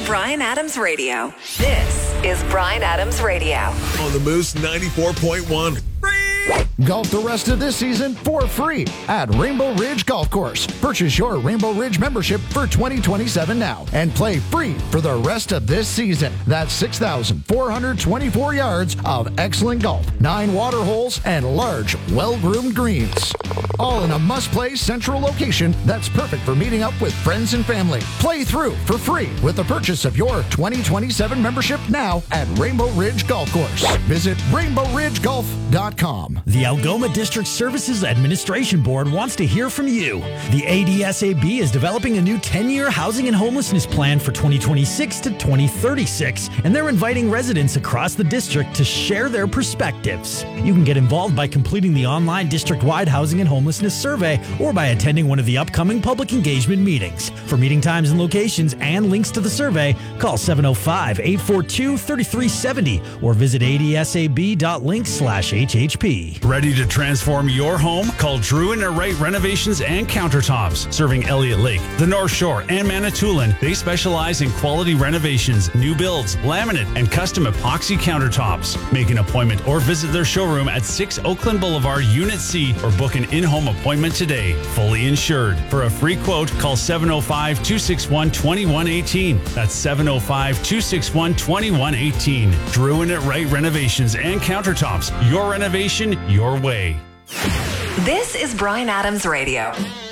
Bryan Adams Radio. This is Bryan Adams Radio. On the Moose 94.1. Golf the rest of this season for free at Rainbow Ridge Golf Course. Purchase your Rainbow Ridge membership for 2027 now and play free for the rest of this season. That's 6,424 yards of excellent golf, 9 water holes, and large, well-groomed greens. All in a must-play central location that's perfect for meeting up with friends and family. Play through for free with the purchase of your 2027 membership now at Rainbow Ridge Golf Course. Visit rainbowridgegolf.com. The Algoma District Services Administration Board wants to hear from you. The ADSAB is developing a new 10-year housing and homelessness plan for 2026 to 2036, and they're inviting residents across the district to share their perspectives. You can get involved by completing the online district-wide housing and homelessness survey or by attending one of the upcoming public engagement meetings. For meeting times and locations and links to the survey, call 705-842-3370 or visit adsab.link/HHP. Ready to transform your home? Call Drew and Wright Renovations and Countertops. Serving Elliott Lake, the North Shore, and Manitoulin, they specialize in quality renovations, new builds, laminate, and custom epoxy countertops. Make an appointment or visit their showroom at 6 Oakland Boulevard, Unit C, or book an in-home appointment today. Fully insured. For a free quote, call 705-261-2118. That's 705-261-2118. Drew and Wright Renovations and Countertops. Your renovation, your way. This is Bryan Adams Radio.